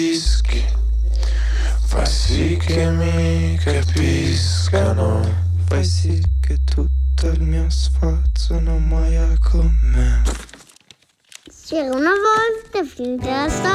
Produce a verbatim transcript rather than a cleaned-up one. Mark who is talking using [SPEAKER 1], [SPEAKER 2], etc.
[SPEAKER 1] Dischi, fa sì che mi capiscano, fai sì che tutto il mio sforzo non muoia con me.
[SPEAKER 2] C'era una volta finita la storia.